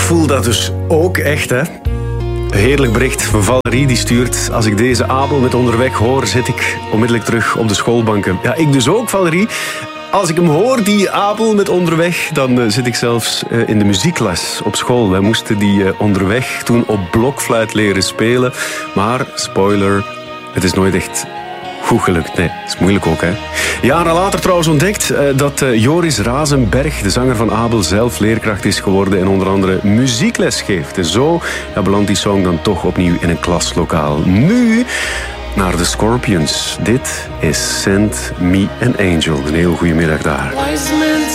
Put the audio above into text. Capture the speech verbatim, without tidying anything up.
voel dat dus ook echt, hè. Een heerlijk bericht van Valerie die stuurt: als ik deze Abel met Onderweg hoor, zit ik onmiddellijk terug op de schoolbanken. Ja, ik dus ook, Valerie. Als ik hem hoor, die Abel met Onderweg, dan uh, zit ik zelfs uh, in de muziekles op school. Wij moesten die uh, Onderweg toen op blokfluit leren spelen. Maar, spoiler, het is nooit echt goed gelukt. Nee, dat is moeilijk ook, hè. Jaren later trouwens ontdekt uh, dat uh, Joris Razenberg, de zanger van Abel, zelf leerkracht is geworden en onder andere muziekles geeft. En zo ja, belandt die song dan toch opnieuw in een klaslokaal. Nu naar de Scorpions. Dit is Send Me an Angel. Een heel goede middag daar.